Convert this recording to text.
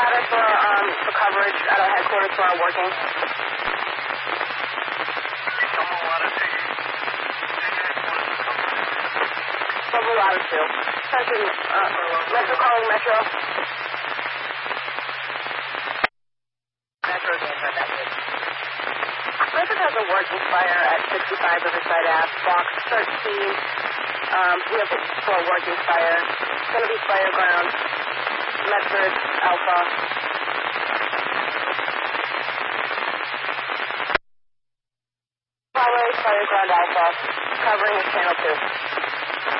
status for coverage at our headquarters for our working? Double out of two. Attention, Metro calling Metro. Metro again, right back here. Griffith has a working fire at 65 Riverside Ave, box 13. We have a working fire. It's going to be fire ground. Medford, Alpha. Primary fire ground Alpha, covering channel 2.